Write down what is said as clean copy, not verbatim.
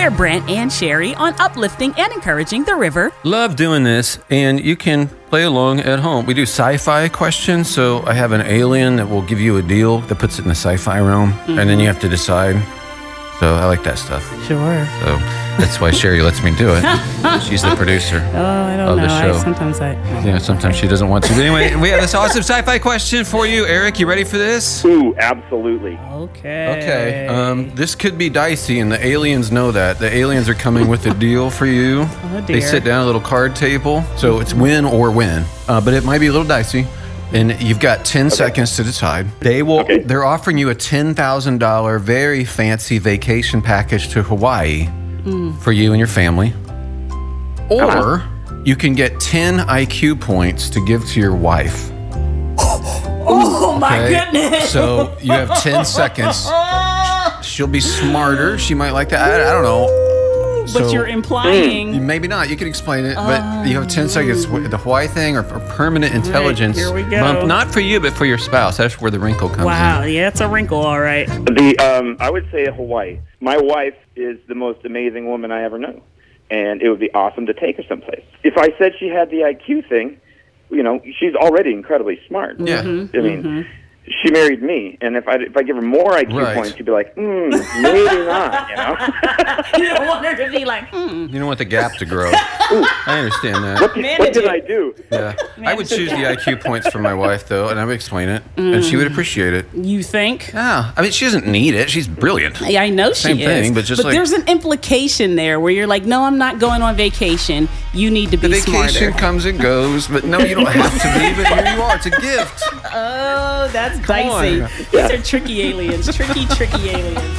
We're Brent and Sherry on uplifting and encouraging the river. Love doing this, and you can play along at home. We do sci-fi questions, so I have an alien that will give you a deal that puts it in the sci-fi realm, and then you have to decide. So I like that stuff. Sure. So that's why Sherry lets me do it. She's the producer I don't of the know. show. Sometimes she doesn't want to. But anyway, we have this awesome sci-fi question for you. Eric, you ready for this? Ooh, absolutely. Okay. This could be dicey, and the aliens know that. The aliens are coming with a deal for you. Oh, dear. They sit down at a little card table, so it's win or win. But it might be a little dicey. And you've got 10 seconds to decide. They're offering you a $10,000 very fancy vacation package to Hawaii for you and your family. Or you can get 10 IQ points to give to your wife. Oh, my goodness. So you have 10 seconds. She'll be smarter. She might like that. I don't know. But you're implying... Maybe not. You can explain it, but you have 10 seconds. The Hawaii thing or permanent intelligence here we go. bump, not for you, but for your spouse. That's where the wrinkle comes in. Wow, yeah, it's a wrinkle, all right. I would say Hawaii. My wife is the most amazing woman I ever know, and it would be awesome to take her someplace. If I said she had the IQ thing, she's already incredibly smart. Yeah. I mean, she married me, and if I give her more IQ points, she'd be like, maybe not, You don't want her to be like, You don't want the gap to grow. I understand that. What did I do? Yeah. I would choose the IQ points for my wife, though, and I would explain it, and she would appreciate it. You think? Yeah. I mean, she doesn't need it. She's brilliant. Yeah, I know she Same is. thing, but just like... there's an implication there where you're like, no, I'm not going on vacation. You need to be vacation smarter. comes and goes, but no, you don't have to be, but here you are. It's a gift. Oh, that's dicey. These are tricky aliens. Tricky aliens.